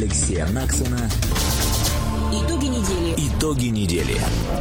Алексея Наксона. Итоги недели. Итоги недели.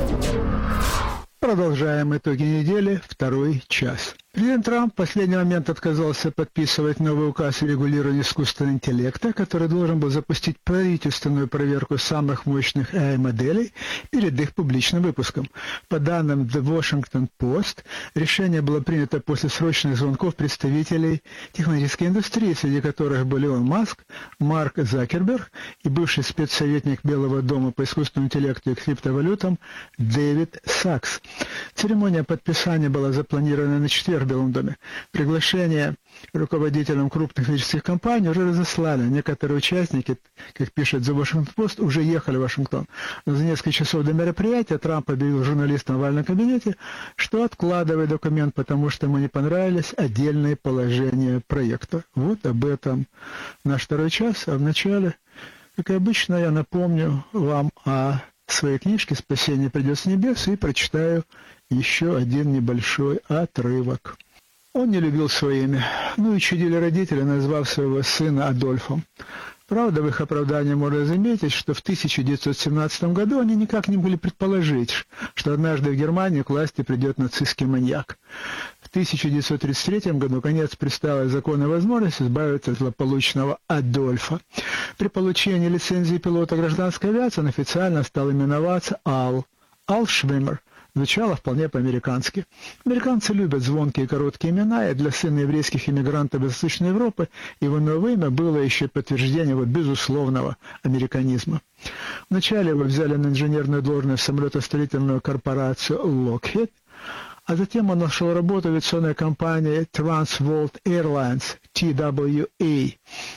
Продолжаем итоги недели, второй час. Президент Трамп в последний момент отказался подписывать новый указ о регулировании искусственного интеллекта, который должен был запустить правительственную проверку самых мощных AI-моделей перед их публичным выпуском. По данным The Washington Post, решение было принято после срочных звонков представителей технологической индустрии, среди которых были Илон Маск, Марк Закерберг и бывший спецсоветник Белого дома по искусственному интеллекту и криптовалютам Дэвид Сакс. Церемония подписания была запланирована на четверг в Белом доме. Приглашение руководителям крупных технических компаний уже разослали. Некоторые участники, как пишет The Washington Post, уже ехали в Вашингтон. Но за несколько часов до мероприятия Трамп объявил журналистам в овальном кабинете, что откладывает документ, потому что ему не понравились отдельные положения проекта. Вот об этом наш второй час. А вначале, как обычно, я напомню вам о своей книжке «Спасение придет с небес» и прочитаю еще один небольшой отрывок. Он не любил свое имя. И чудили родители, назвав своего сына Адольфом. Правда, в их оправдании можно заметить, что в 1917 году они никак не могли предположить, что однажды в Германии к власти придет нацистский маньяк. В 1933 году, наконец, представилась законная возможность избавиться от злополучного Адольфа. При получении лицензии пилота гражданской авиации он официально стал именоваться Ал Швиммер. Звучало вполне по-американски. Американцы любят звонкие и короткие имена, и для сына еврейских иммигрантов из Восточной Европы его новое имя было еще подтверждением его безусловного американизма. Вначале его взяли на инженерную должность в самолетостроительную корпорацию Lockheed, а затем он нашел работу в авиационной компании Transworld Airlines, TWA.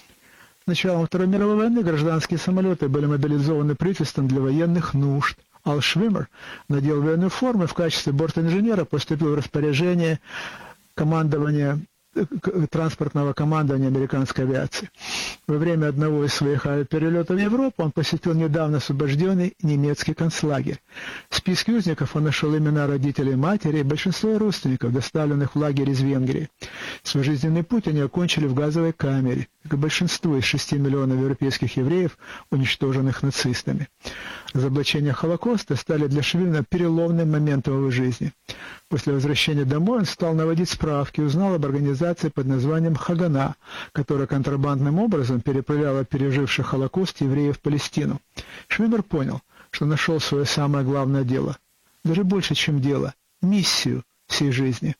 С началом Второй мировой войны гражданские самолеты были мобилизованы правительством для военных нужд. Ал Швиммер надел военную форму и в качестве бортинженера поступил в распоряжение транспортного командования американской авиации. Во время одного из своих авиаперелетов в Европу он посетил недавно освобожденный немецкий концлагерь. В списке узников он нашел имена родителей матери и большинство родственников, доставленных в лагерь из Венгрии. Свой жизненный путь они окончили в газовой камере, как и большинство из 6 миллионов европейских евреев, уничтоженных нацистами. Разоблачения Холокоста стали для Швиммера переломным моментом в его жизни. После возвращения домой он стал наводить справки и узнал об организации под названием «Хагана», которая контрабандным образом переправляла переживших Холокост евреев в Палестину. Швиммер понял, что нашел свое самое главное дело, даже больше, чем дело, миссию всей жизни.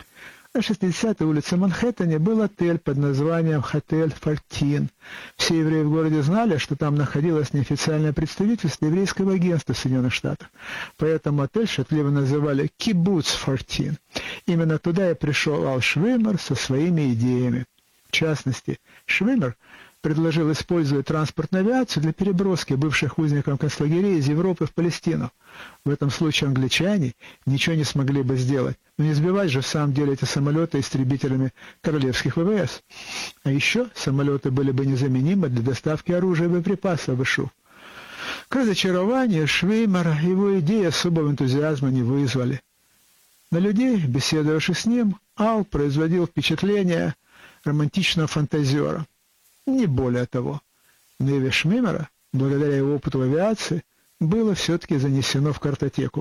На 60-й улице Манхэттене был отель под названием «Хотель Фортин». Все евреи в городе знали, что там находилось неофициальное представительство еврейского агентства Соединенных Штатов. Поэтому отель шутливо называли «Кибуц Фортин». Именно туда и пришел Ал Швиммер со своими идеями. В частности, Швиммер предложил использовать транспортную авиацию для переброски бывших узников концлагерей из Европы в Палестину. В этом случае англичане ничего не смогли бы сделать. Но не сбивать же в самом деле эти самолеты истребителями королевских ВВС. А еще самолеты были бы незаменимы для доставки оружия и боеприпасов в ИШУ. К разочарованию Швиммера его идеи особого энтузиазма не вызвали. На людей, беседовавших с ним, Ал производил впечатление романтичного фантазера. Не более того. Но имя Швиммера, благодаря его опыту в авиации, было все-таки занесено в картотеку.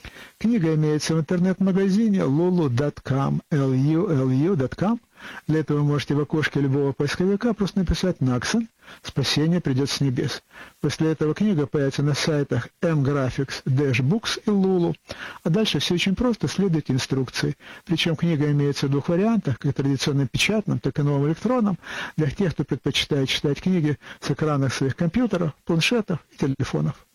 Книга имеется в интернет-магазине lulu.com, lulu.com. Для этого вы можете в окошке любого поисковика просто написать «Наксон. Спасение придет с небес». После этого книга появится на сайтах mgraphics, Books и Lulu. А дальше все очень просто, следуйте инструкции. Причем книга имеется в двух вариантах, как традиционном печатном, так и новом электронном, для тех, кто предпочитает читать книги с экранов своих компьютеров, планшетов и телефонов.